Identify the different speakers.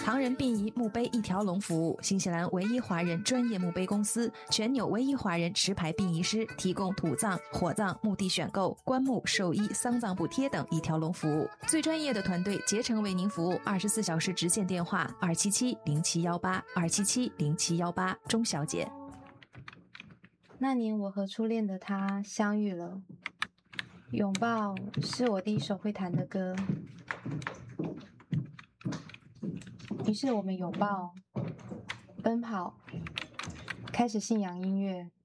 Speaker 1: 唐人殡仪墓碑一条龙服务，新西兰唯一华人专业墓碑公司，全纽唯一华人持牌殡仪师，提供土葬、火葬、墓地选购、棺木、寿衣、丧葬补贴等一条龙服务。最专业的团队竭诚为您服务，24小时直线电话277-0718，277-0718，钟小姐。
Speaker 2: 那年我和初恋的他相遇了，拥抱是我第一首会弹的歌。于是我们拥抱、奔跑，开始信仰音乐。